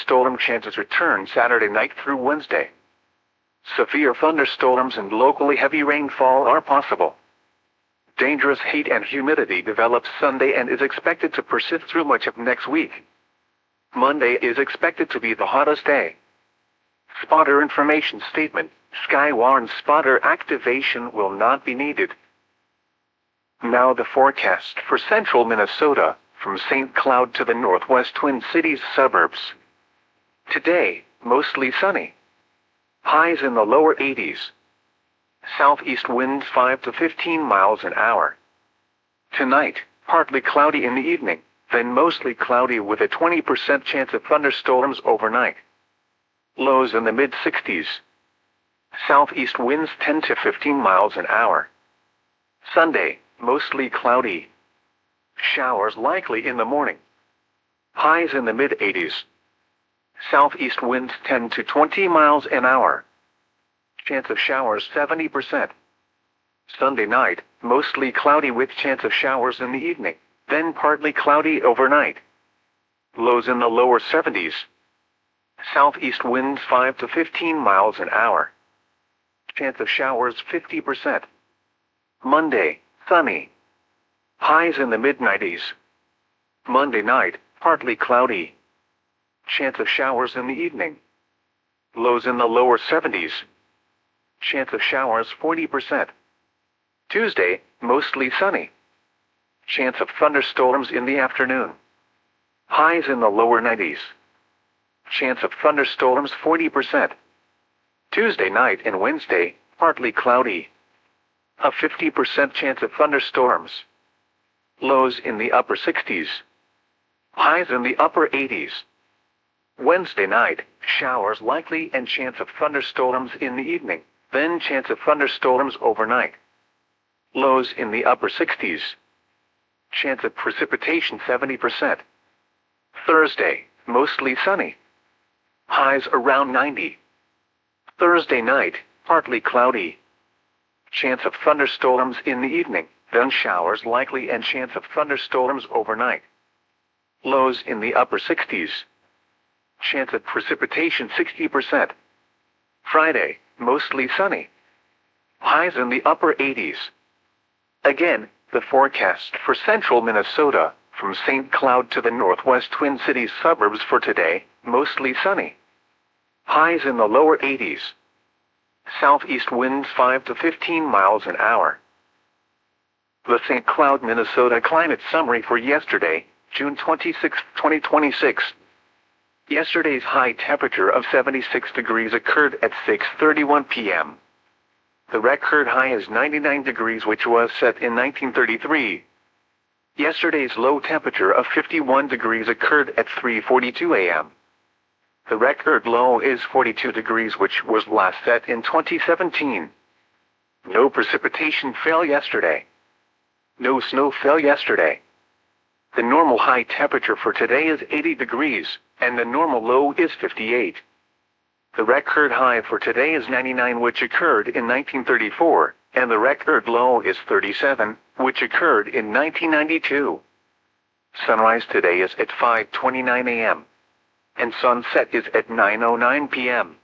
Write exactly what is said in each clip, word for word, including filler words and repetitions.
thunderstorm chances return Saturday night through Wednesday. Severe thunderstorms and locally heavy rainfall are possible. Dangerous heat and humidity develops Sunday and is expected to persist through much of next week. Monday is expected to be the hottest day. Spotter information statement: Skywarn spotter activation will not be needed. Now the forecast for central Minnesota, from Saint Cloud to the northwest Twin Cities suburbs. Today, mostly sunny. Highs in the lower eighties. Southeast winds five to fifteen miles an hour. Tonight, partly cloudy in the evening, then mostly cloudy with a twenty percent chance of thunderstorms overnight. Lows in the mid sixties. Southeast winds ten to fifteen miles an hour. Sunday, mostly cloudy. Showers likely in the morning. Highs in the mid eighties. Southeast winds ten to twenty miles an hour. Chance of showers seventy percent. Sunday night, mostly cloudy with chance of showers in the evening, then partly cloudy overnight. Lows in the lower seventies. Southeast winds five to fifteen miles an hour. Chance of showers fifty percent. Monday, sunny. Highs in the mid nineties. Monday night, partly cloudy. Chance of showers in the evening. Lows in the lower seventies. Chance of showers forty percent. Tuesday, mostly sunny. Chance of thunderstorms in the afternoon. Highs in the lower nineties. Chance of thunderstorms forty percent. Tuesday night and Wednesday, partly cloudy. A fifty percent chance of thunderstorms. Lows in the upper sixties. Highs in the upper eighties. Wednesday night, showers likely and chance of thunderstorms in the evening, then chance of thunderstorms overnight. Lows in the upper sixties. Chance of precipitation seventy percent. Thursday, mostly sunny. Highs around ninety. Thursday night, partly cloudy. Chance of thunderstorms in the evening, then showers likely and chance of thunderstorms overnight. Lows in the upper sixties. Chance of precipitation sixty percent. Friday, mostly sunny. Highs in the upper eighties. Again, the forecast for central Minnesota, from Saint Cloud to the northwest Twin Cities suburbs for today, mostly sunny. Highs in the lower eighties. Southeast winds five to fifteen miles an hour. The Saint Cloud, Minnesota climate summary for yesterday, June twenty-sixth, twenty twenty-six. Yesterday's high temperature of seventy-six degrees occurred at six thirty-one p m The record high is ninety-nine degrees, which was set in nineteen thirty-three. Yesterday's low temperature of fifty-one degrees occurred at three forty-two a m The record low is forty-two degrees, which was last set in twenty seventeen. No precipitation fell yesterday. No snow fell yesterday. The normal high temperature for today is eighty degrees, and the normal low is fifty-eight. The record high for today is ninety-nine, which occurred in nineteen thirty-four, and the record low is thirty-seven, which occurred in nineteen ninety-two. Sunrise today is at five twenty-nine a m and sunset is at nine oh nine p m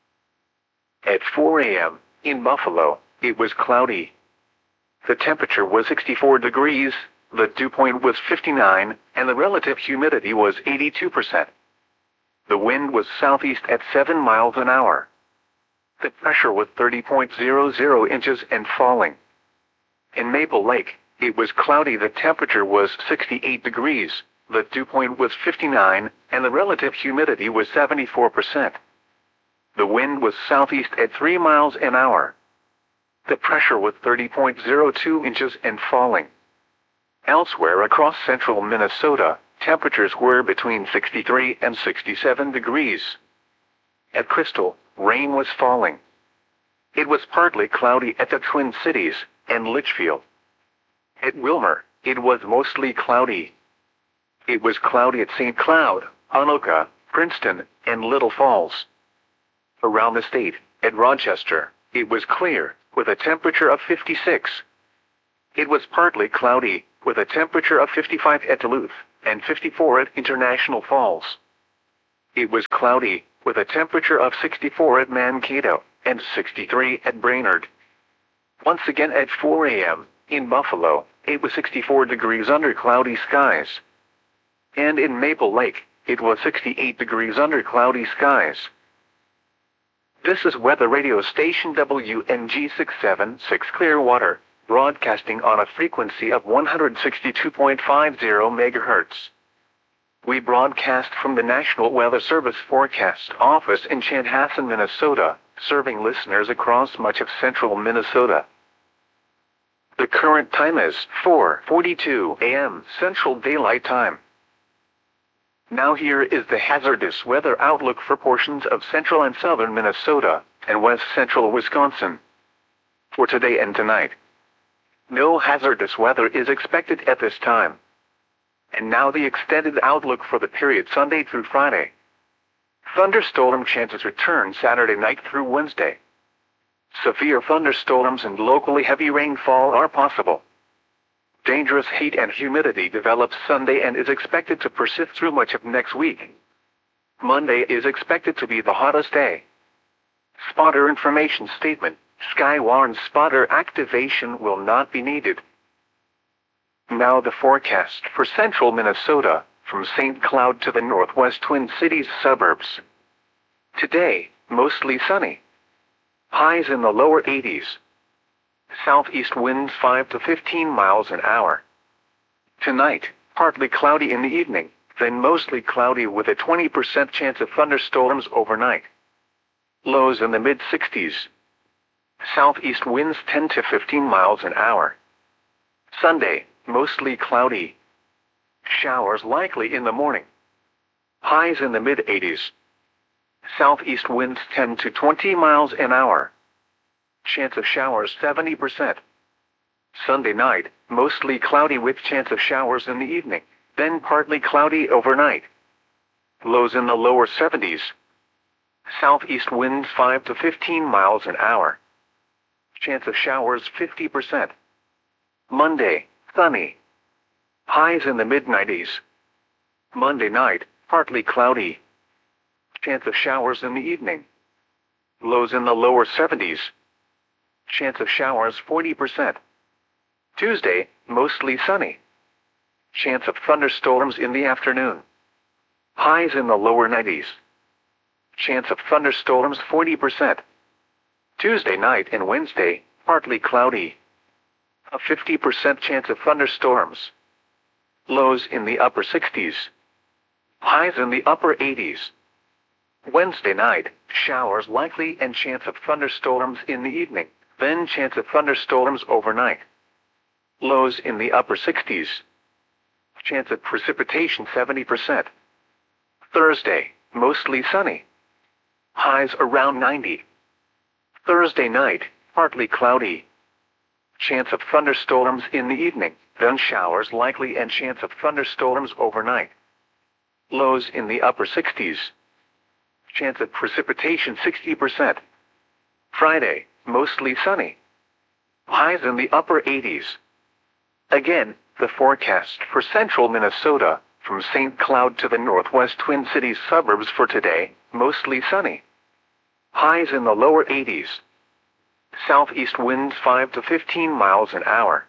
At four a m, in Buffalo, it was cloudy. The temperature was sixty-four degrees, the dew point was fifty-nine, and the relative humidity was eighty-two percent. The wind was southeast at seven miles an hour. The pressure was thirty point zero zero inches and falling. In Maple Lake, it was cloudy. The temperature was sixty-eight degrees, the dew point was fifty-nine, and the relative humidity was seventy-four percent. The wind was southeast at three miles an hour. The pressure was thirty point zero two inches and falling. Elsewhere across central Minnesota, temperatures were between sixty-three and sixty-seven degrees. At Crystal, rain was falling. It was partly cloudy at the Twin Cities and Litchfield. At Wilmer, it was mostly cloudy. It was cloudy at Saint Cloud, Anoka, Princeton, and Little Falls. Around the state, at Rochester, it was clear, with a temperature of fifty-six. It was partly cloudy, with a temperature of fifty-five at Duluth, and fifty-four at International Falls. it was cloudy, with a temperature of sixty-four at Mankato and sixty-three at Brainerd. Once again at four a m, in Buffalo, it was sixty-four degrees under cloudy skies. And in Maple Lake, it was sixty-eight degrees under cloudy skies. This is weather radio station W N G six seven six Clearwater, broadcasting on a frequency of one hundred sixty-two point five zero megahertz. We broadcast from the National Weather Service Forecast Office in Chanhassen, Minnesota, serving listeners across much of central Minnesota. The current time is four forty-two a m Central Daylight Time. Now here is the hazardous weather outlook for portions of central and southern Minnesota and west central Wisconsin. For today and tonight, no hazardous weather is expected at this time. And now the extended outlook for the period Sunday through Friday. Thunderstorm chances return Saturday night through Wednesday. Severe thunderstorms and locally heavy rainfall are possible. Dangerous heat and humidity develops Sunday and is expected to persist through much of next week. Monday is expected to be the hottest day. Spotter information statement: Skywarn spotter activation will not be needed. Now the forecast for central Minnesota, from Saint Cloud to the northwest Twin Cities suburbs. Today, mostly sunny. Highs in the lower eighties. Southeast winds five to fifteen miles an hour. Tonight, partly cloudy in the evening, then mostly cloudy with a twenty percent chance of thunderstorms overnight. Lows in the mid sixties. Southeast winds ten to fifteen miles an hour. Sunday, mostly cloudy. Showers likely in the morning. Highs in the mid eighties. Southeast winds ten to twenty miles an hour. Chance of showers seventy percent. Sunday night, mostly cloudy with chance of showers in the evening, then partly cloudy overnight. Lows in the lower seventies. Southeast winds five to fifteen miles an hour. Chance of showers fifty percent. Monday, sunny. Highs in the mid nineties. Monday night, partly cloudy. Chance of showers in the evening. Lows in the lower seventies. Chance of showers forty percent. Tuesday, mostly sunny. Chance of thunderstorms in the afternoon. Highs in the lower nineties. Chance of thunderstorms forty percent. Tuesday night and Wednesday, partly cloudy. A fifty percent chance of thunderstorms. Lows in the upper sixties. Highs in the upper eighties. Wednesday night, showers likely and chance of thunderstorms in the evening, then chance of thunderstorms overnight. Lows in the upper sixties. Chance of precipitation seventy percent. Thursday, mostly sunny. Highs around ninety. Thursday night, partly cloudy. Chance of thunderstorms in the evening, then showers likely and chance of thunderstorms overnight. Lows in the upper sixties. Chance of precipitation sixty percent. Friday, mostly sunny. Highs in the upper eighties. Again, the forecast for central Minnesota, from Saint Cloud to the northwest Twin Cities suburbs for today, mostly sunny. Highs in the lower eighties. Southeast winds five to fifteen miles an hour.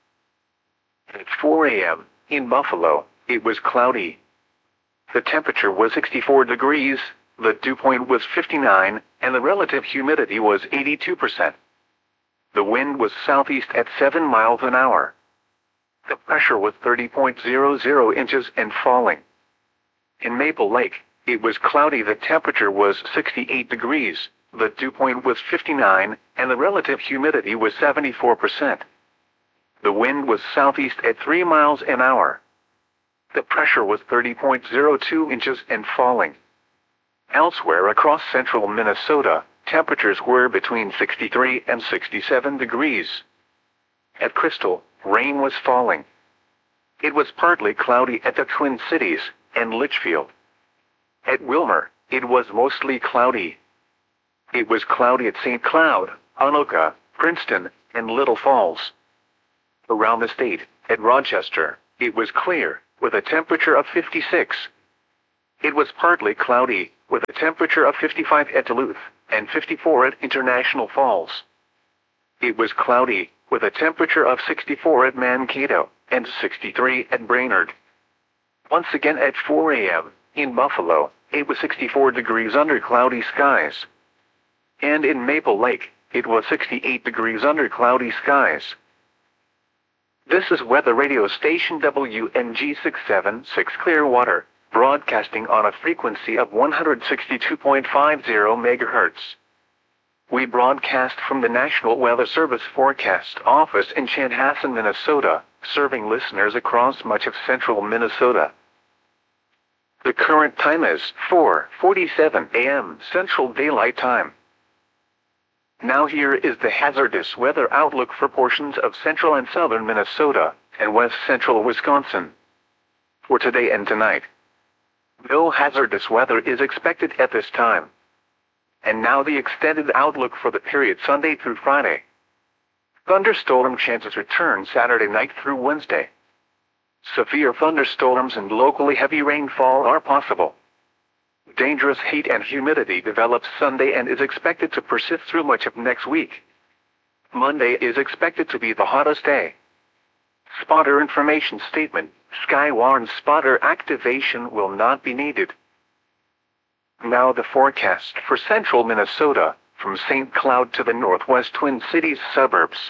At four a m, in Buffalo, it was cloudy. The temperature was sixty-four degrees, the dew point was fifty-nine, and the relative humidity was eighty-two percent. The wind was southeast at seven miles an hour. The pressure was thirty point zero zero inches and falling. In Maple Lake, it was cloudy. The temperature was sixty-eight degrees, the dew point was fifty-nine, and the relative humidity was seventy-four percent. The wind was southeast at three miles an hour. The pressure was thirty point zero two inches and falling. Elsewhere across central Minnesota, temperatures were between sixty-three and sixty-seven degrees. At Crystal, rain was falling. It was partly cloudy at the Twin Cities and Litchfield. At Wilmer, it was mostly cloudy. It was cloudy at Saint Cloud, Anoka, Princeton, and Little Falls. Around the state, at Rochester, it was clear, with a temperature of fifty-six. It was partly cloudy, with a temperature of fifty-five at Duluth and fifty-four at International Falls. It was cloudy, with a temperature of sixty-four at Mankato and sixty-three at Brainerd. Once again at four a m in Buffalo, it was sixty-four degrees under cloudy skies. And in Maple Lake, it was sixty-eight degrees under cloudy skies. This is weather radio station W N G six seventy-six Clearwater, broadcasting on a frequency of one hundred sixty-two point five zero megahertz. We broadcast from the National Weather Service Forecast Office in Chanhassen, Minnesota, serving listeners across much of central Minnesota. The current time is four forty-seven a m Central Daylight Time. Now here is the hazardous weather outlook for portions of central and southern Minnesota and west central Wisconsin. For today and tonight, no hazardous weather is expected at this time. And now the extended outlook for the period Sunday through Friday. Thunderstorm chances return Saturday night through Wednesday. Severe thunderstorms and locally heavy rainfall are possible. Dangerous heat and humidity develops Sunday and is expected to persist through much of next week. Monday is expected to be the hottest day. Spotter information statement: Sky warns spotter activation will not be needed. Now the forecast for central Minnesota, from Saint Cloud to the northwest Twin Cities suburbs.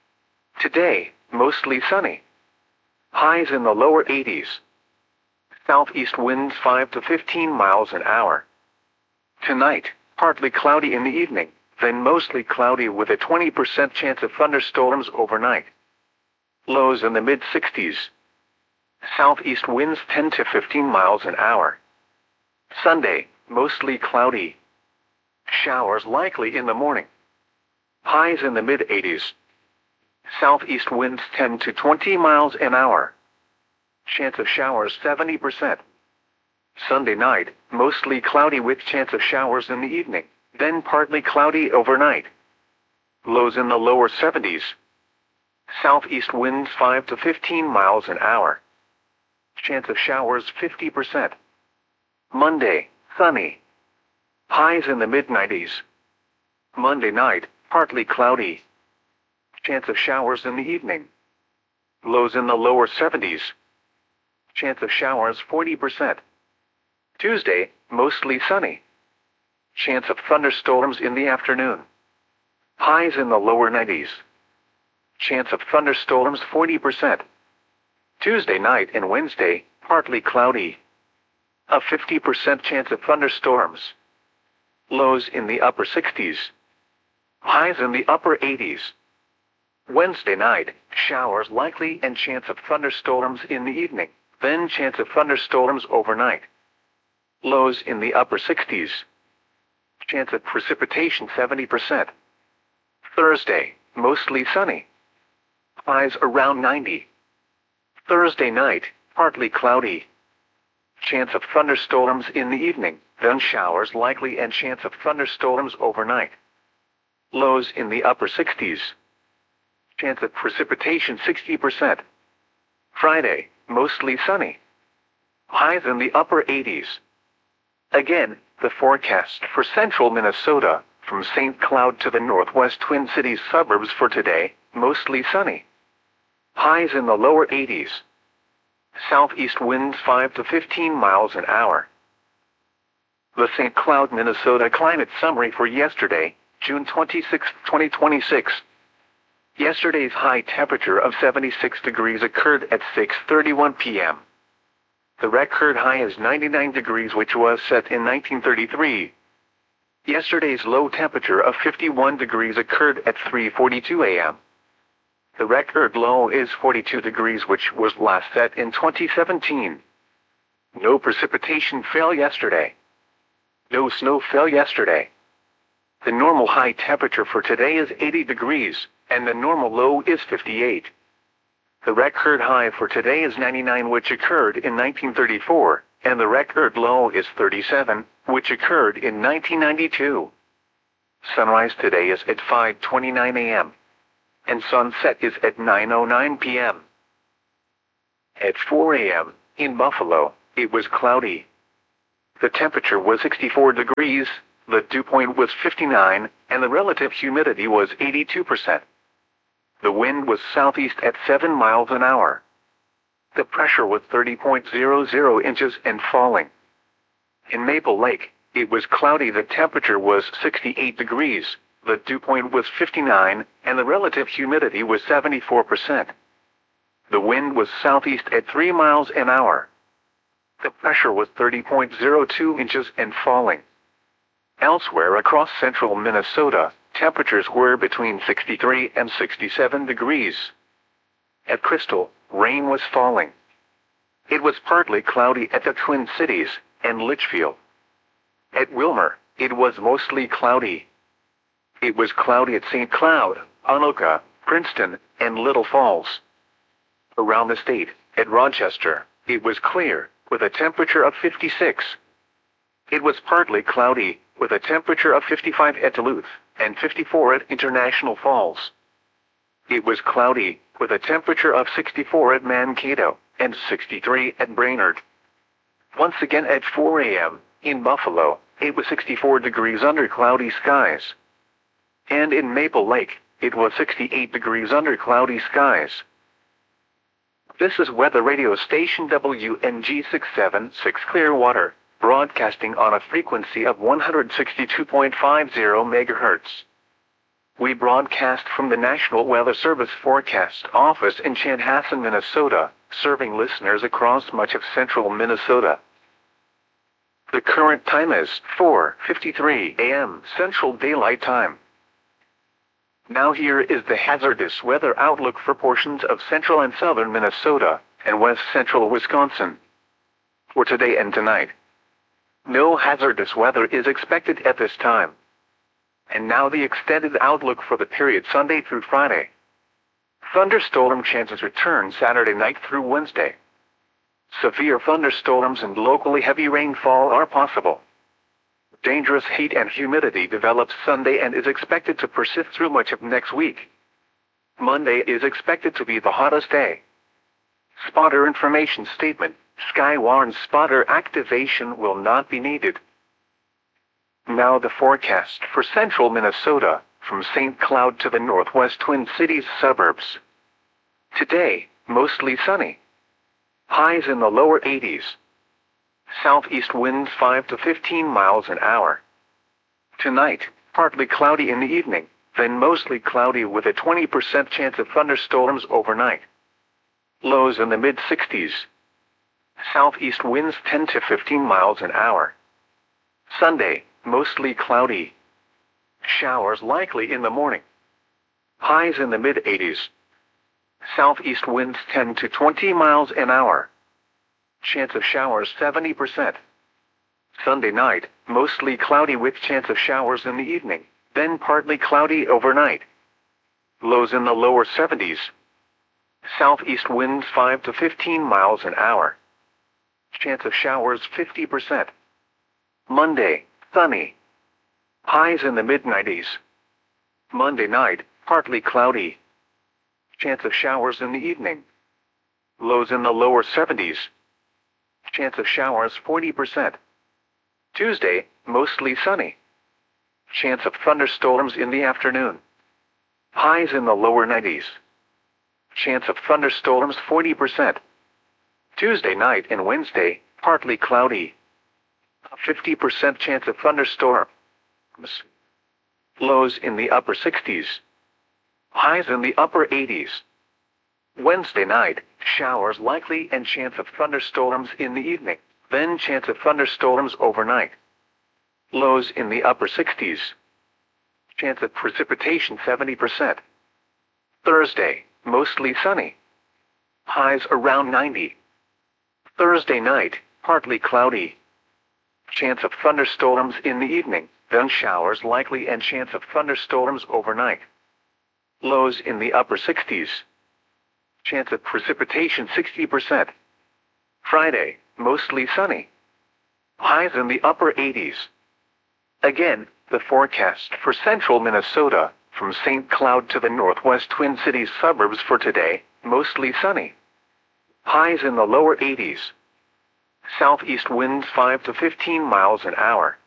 Today, mostly sunny. Highs in the lower eighties. Southeast winds five to fifteen miles an hour. Tonight, partly cloudy in the evening, then mostly cloudy with a twenty percent chance of thunderstorms overnight. Lows in the mid sixties. Southeast winds ten to fifteen miles an hour. Sunday, mostly cloudy. Showers likely in the morning. Highs in the mid eighties. Southeast winds ten to twenty miles an hour. Chance of showers seventy percent. Sunday night, mostly cloudy with chance of showers in the evening, then partly cloudy overnight. Lows in the lower seventies. Southeast winds five to fifteen miles an hour. Chance of showers fifty percent. Monday, sunny. Highs in the mid nineties. Monday night, partly cloudy. Chance of showers in the evening. Lows in the lower seventies. Chance of showers forty percent. Tuesday, mostly sunny. Chance of thunderstorms in the afternoon. Highs in the lower nineties. Chance of thunderstorms forty percent. Tuesday night and Wednesday, partly cloudy. A fifty percent chance of thunderstorms. Lows in the upper sixties. Highs in the upper eighties. Wednesday night, showers likely and chance of thunderstorms in the evening, then chance of thunderstorms overnight. Lows in the upper sixties. Chance of precipitation seventy percent. Thursday, mostly sunny. Highs around ninety. Thursday night, partly cloudy. Chance of thunderstorms in the evening, then showers likely and chance of thunderstorms overnight. Lows in the upper sixties. Chance of precipitation sixty percent. Friday, mostly sunny. Highs in the upper eighties. Again, the forecast for central Minnesota, from Saint Cloud to the northwest Twin Cities suburbs for today, mostly sunny. Highs in the lower eighties. Southeast winds five to fifteen miles an hour. The Saint Cloud, Minnesota climate summary for yesterday, June twenty-sixth, twenty twenty-six. Yesterday's high temperature of seventy-six degrees occurred at six thirty-one p m The record high is ninety-nine degrees, which was set in nineteen thirty-three. Yesterday's low temperature of fifty-one degrees occurred at three forty-two a m The record low is forty-two degrees, which was last set in twenty seventeen. No precipitation fell yesterday. No snow fell yesterday. The normal high temperature for today is eighty degrees, and the normal low is fifty-eight. The record high for today is ninety-nine, which occurred in nineteen thirty-four, and the record low is thirty-seven, which occurred in nineteen ninety-two. Sunrise today is at five twenty-nine a m and sunset is at nine oh nine p m At four a m in Buffalo, it was cloudy. The temperature was sixty-four degrees, the dew point was fifty-nine, and the relative humidity was eighty-two percent. The wind was southeast at seven miles an hour. The pressure was thirty point zero zero inches and falling. In Maple Lake, it was cloudy. The temperature was sixty-eight degrees, the dew point was fifty-nine, and the relative humidity was seventy-four percent. The wind was southeast at three miles an hour. The pressure was thirty point zero two inches and falling. Elsewhere across central Minnesota, temperatures were between sixty-three and sixty-seven degrees. At Crystal, rain was falling. It was partly cloudy at the Twin Cities and Litchfield. At Wilmer, it was mostly cloudy. It was cloudy at Saint Cloud, Anoka, Princeton, and Little Falls. Around the state, at Rochester, it was clear, with a temperature of fifty-six. It was partly cloudy, with a temperature of fifty-five at Duluth, and fifty-four at International Falls. It was cloudy, with a temperature of sixty-four at Mankato, and sixty-three at Brainerd. Once again at four a m, in Buffalo, it was sixty-four degrees under cloudy skies. And in Maple Lake, it was sixty-eight degrees under cloudy skies. This is weather radio station W N G six seven six Clearwater, broadcasting on a frequency of one hundred sixty-two point five zero megahertz. We broadcast from the National Weather Service Forecast Office in Chanhassen, Minnesota, serving listeners across much of central Minnesota. The current time is four fifty-three a m Central Daylight Time. Now here is the hazardous weather outlook for portions of central and southern Minnesota and west central Wisconsin. For today and tonight, no hazardous weather is expected at this time. And now the extended outlook for the period Sunday through Friday. Thunderstorm chances return Saturday night through Wednesday. Severe thunderstorms and locally heavy rainfall are possible. Dangerous heat and humidity develops Sunday and is expected to persist through much of next week. Monday is expected to be the hottest day. Spotter information statement: Sky warns spotter activation will not be needed. Now the forecast for central Minnesota, from Saint Cloud to the northwest Twin Cities suburbs. Today, mostly sunny. Highs in the lower eighties. Southeast winds five to fifteen miles an hour. Tonight, partly cloudy in the evening, then mostly cloudy with a twenty percent chance of thunderstorms overnight. Lows in the mid sixties. Southeast winds ten to fifteen miles an hour. Sunday, mostly cloudy. Showers likely in the morning. Highs in the mid eighties. Southeast winds ten to twenty miles an hour. Chance of showers seventy percent. Sunday night, mostly cloudy with chance of showers in the evening, then partly cloudy overnight. Lows in the lower seventies. Southeast winds five to fifteen miles an hour. Chance of showers fifty percent. Monday, sunny. Highs in the mid nineties. Monday night, partly cloudy. Chance of showers in the evening. Lows in the lower seventies. Chance of showers forty percent. Tuesday, mostly sunny. Chance of thunderstorms in the afternoon. Highs in the lower nineties. Chance of thunderstorms forty percent. Tuesday night and Wednesday, partly cloudy. fifty percent chance of thunderstorms. Lows in the upper sixties. Highs in the upper eighties. Wednesday night, showers likely and chance of thunderstorms in the evening, then chance of thunderstorms overnight. Lows in the upper sixties. Chance of precipitation seventy percent. Thursday, mostly sunny. Highs around ninety. Thursday night, partly cloudy. Chance of thunderstorms in the evening, then showers likely and chance of thunderstorms overnight. Lows in the upper sixties. Chance of precipitation sixty percent. Friday, mostly sunny. Highs in the upper eighties. Again, the forecast for central Minnesota, from Saint Cloud to the northwest Twin Cities suburbs for today, mostly sunny. Highs in the lower eighties. Southeast winds five to fifteen miles an hour.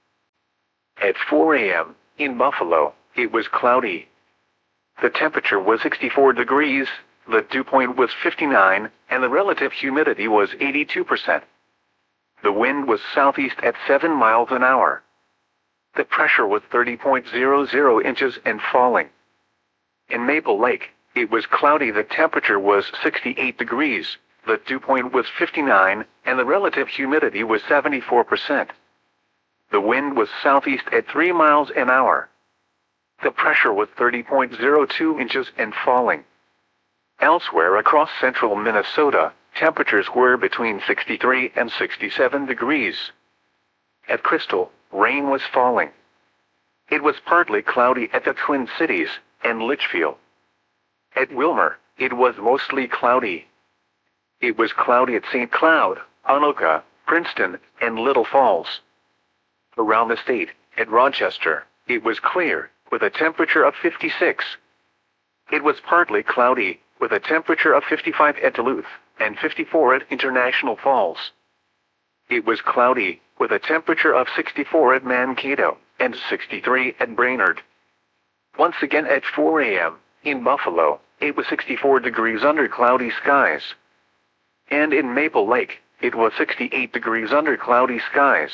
At four A M, in Buffalo, it was cloudy. The temperature was sixty-four degrees, the dew point was fifty-nine, and the relative humidity was eighty-two percent. The wind was southeast at seven miles an hour. The pressure was thirty point zero zero inches and falling. In Maple Lake, it was cloudy. The temperature was sixty-eight degrees, the dew point was fifty-nine, and the relative humidity was seventy-four percent. The wind was southeast at three miles an hour. The pressure was thirty point zero two inches and falling. Elsewhere across central Minnesota, temperatures were between sixty-three and sixty-seven degrees. At Crystal, rain was falling. It was partly cloudy at the Twin Cities and Litchfield. At Wilmer, it was mostly cloudy. It was cloudy at Saint Cloud, Anoka, Princeton, and Little Falls. Around the state, at Rochester, it was clear, with a temperature of fifty-six. It was partly cloudy, with a temperature of fifty-five at Duluth, and fifty-four at International Falls. It was cloudy, with a temperature of sixty-four at Mankato, and sixty-three at Brainerd. Once again at four A M, in Buffalo, it was sixty-four degrees under cloudy skies. And in Maple Lake, it was sixty-eight degrees under cloudy skies.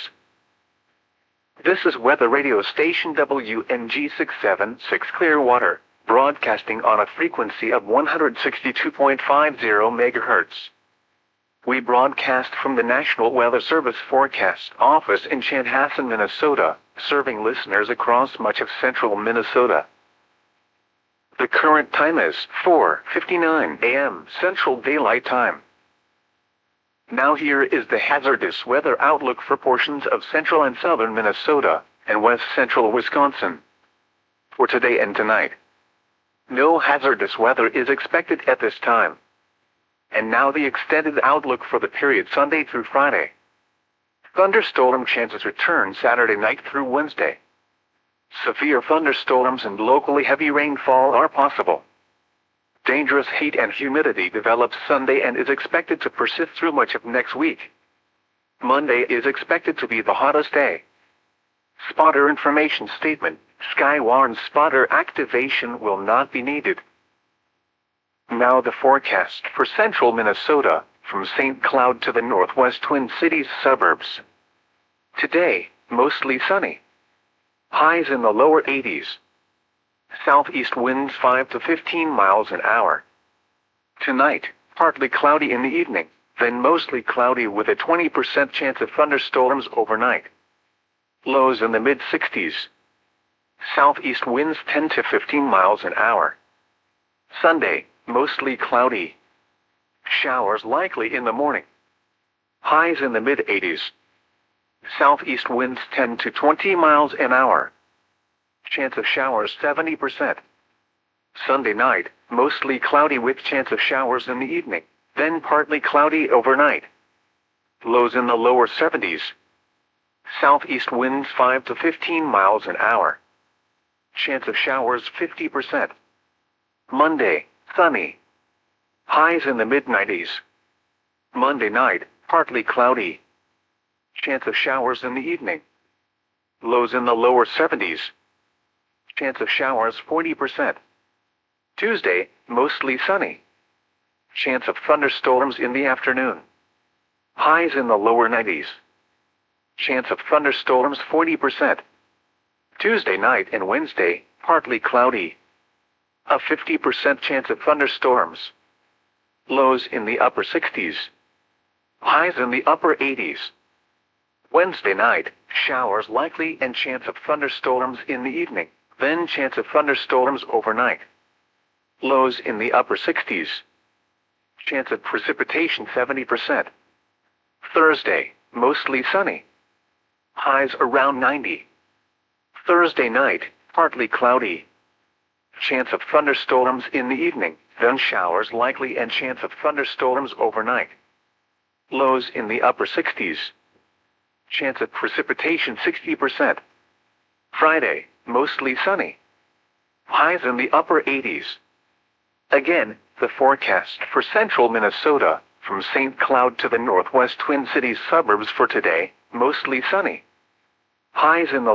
This is weather radio station W N G six seven six Clearwater, broadcasting on a frequency of one hundred sixty-two point five zero megahertz. We broadcast from the National Weather Service Forecast Office in Chanhassen, Minnesota, serving listeners across much of central Minnesota. The current time is four fifty-nine A M Central Daylight Time. Now here is the hazardous weather outlook for portions of central and southern Minnesota and west central Wisconsin. For today and tonight, no hazardous weather is expected at this time. And now the extended outlook for the period Sunday through Friday. Thunderstorm chances return Saturday night through Wednesday. Severe thunderstorms and locally heavy rainfall are possible. Dangerous heat and humidity develops Sunday and is expected to persist through much of next week. Monday is expected to be the hottest day. Spotter information statement: Skywarn spotter activation will not be needed. Now the forecast for central Minnesota, from Saint Cloud to the northwest Twin Cities suburbs. Today, mostly sunny. Highs in the lower eighties. Southeast winds five to fifteen miles an hour. Tonight, partly cloudy in the evening, then mostly cloudy with a twenty percent chance of thunderstorms overnight. Lows in the mid sixties. Southeast winds ten to fifteen miles an hour. Sunday, mostly cloudy. Showers likely in the morning. Highs in the mid eighties. Southeast winds ten to twenty miles an hour. Chance of showers seventy percent. Sunday night, mostly cloudy with chance of showers in the evening, then partly cloudy overnight. Lows in the lower seventies. Southeast winds five to fifteen miles an hour. Chance of showers fifty percent. Monday, sunny. Highs in the mid nineties. Monday night, partly cloudy. Chance of showers in the evening. Lows in the lower seventies. Chance of showers forty percent. Tuesday, mostly sunny. Chance of thunderstorms in the afternoon. Highs in the lower nineties. Chance of thunderstorms forty percent. Tuesday night and Wednesday, partly cloudy. A fifty percent chance of thunderstorms. Lows in the upper sixties. Highs in the upper eighties. Wednesday night, showers likely and chance of thunderstorms in the evening, then chance of thunderstorms overnight. Lows in the upper sixties. Chance of precipitation seventy percent. Thursday, mostly sunny. Highs around ninety. Thursday night, partly cloudy. Chance of thunderstorms in the evening, then showers likely and chance of thunderstorms overnight. Lows in the upper sixties. Chance of precipitation sixty percent. Friday, mostly sunny. Highs in the upper eighties. Again, the forecast for central Minnesota, From Saint Cloud to the northwest Twin Cities suburbs for today, mostly sunny. Highs in the